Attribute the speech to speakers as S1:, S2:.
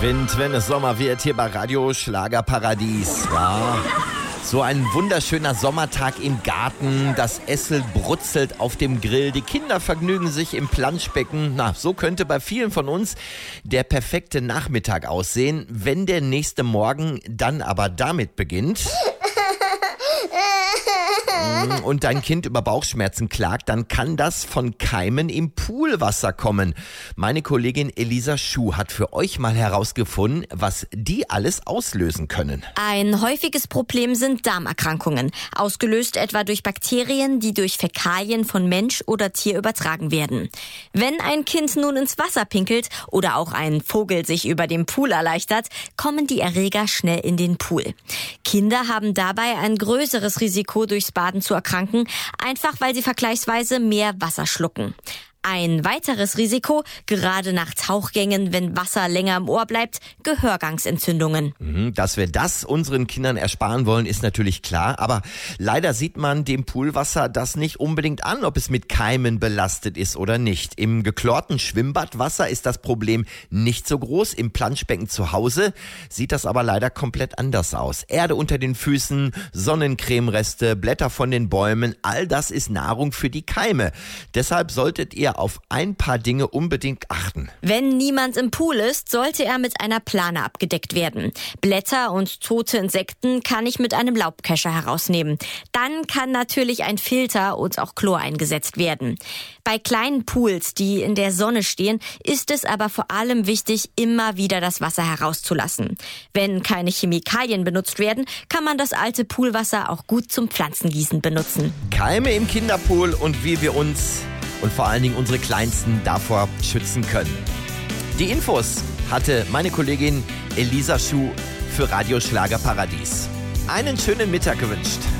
S1: Wind, wenn es Sommer wird, hier bei Radio Schlagerparadies. Ja, so ein wunderschöner Sommertag im Garten. Das Essel brutzelt auf dem Grill. Die Kinder vergnügen sich im Planschbecken. Na, so könnte bei vielen von uns der perfekte Nachmittag aussehen, wenn der nächste Morgen dann aber damit beginnt und dein Kind über Bauchschmerzen klagt, dann kann das von Keimen im Poolwasser kommen. Meine Kollegin Elisa Schuh hat für euch mal herausgefunden, was die alles auslösen können.
S2: Ein häufiges Problem sind Darmerkrankungen, ausgelöst etwa durch Bakterien, die durch Fäkalien von Mensch oder Tier übertragen werden. Wenn ein Kind nun ins Wasser pinkelt oder auch ein Vogel sich über dem Pool erleichtert, kommen die Erreger schnell in den Pool. Kinder haben dabei ein größeres Risiko, durchs Baden zu erkranken, einfach weil sie vergleichsweise mehr Wasser schlucken. Ein weiteres Risiko, gerade nach Tauchgängen, wenn Wasser länger im Ohr bleibt, Gehörgangsentzündungen.
S1: Dass wir das unseren Kindern ersparen wollen, ist natürlich klar. Aber leider sieht man dem Poolwasser das nicht unbedingt an, ob es mit Keimen belastet ist oder nicht. Im geklorten Schwimmbadwasser ist das Problem nicht so groß. Im Planschbecken zu Hause sieht das aber leider komplett anders aus. Erde unter den Füßen, Sonnencremereste, Blätter von den Bäumen, all das ist Nahrung für die Keime. Deshalb solltet ihr auf ein paar Dinge unbedingt achten.
S2: Wenn niemand im Pool ist, sollte er mit einer Plane abgedeckt werden. Blätter und tote Insekten kann ich mit einem Laubkescher herausnehmen. Dann kann natürlich ein Filter und auch Chlor eingesetzt werden. Bei kleinen Pools, die in der Sonne stehen, ist es aber vor allem wichtig, immer wieder das Wasser herauszulassen. Wenn keine Chemikalien benutzt werden, kann man das alte Poolwasser auch gut zum Pflanzengießen benutzen.
S1: Keime im Kinderpool und wie wir uns und vor allen Dingen unsere Kleinsten davor schützen können. Die Infos hatte meine Kollegin Elisa Schuh für Radio Schlagerparadies. Einen schönen Mittag gewünscht.